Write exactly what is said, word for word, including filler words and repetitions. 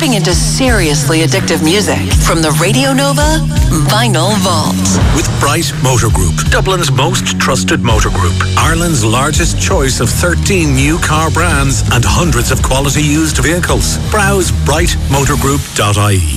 tapping into seriously addictive music from the Radio Nova Vinyl Vault. With Bright Motor Group, Dublin's most trusted motor group. Ireland's largest choice of thirteen new car brands and hundreds of quality used vehicles. Browse bright motor group dot I E.